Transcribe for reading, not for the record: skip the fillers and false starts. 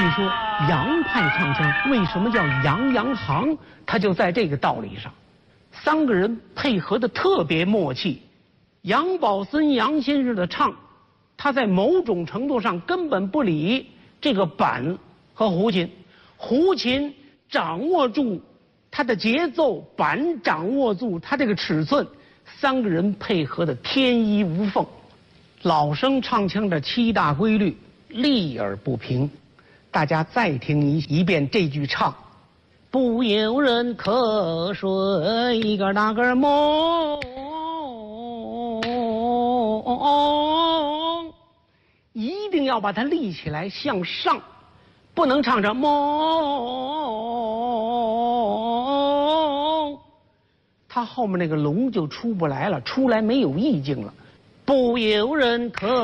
以说，杨派唱腔为什么叫杨洋行？它就在这个道理上，三个人配合的特别默契。杨宝森杨先生的唱，他在某种程度上根本不理这个板和胡琴，胡琴掌握住他的节奏，板掌握住他这个尺寸，三个人配合的天衣无缝。老生唱腔的七大规律，立而不平。大家再听一遍这句唱：不由人瞌睡一个那个梦，一定要把它立起来向上，不能唱成梦，它后面那个龙就出不来了，出来没有意境了。不由人可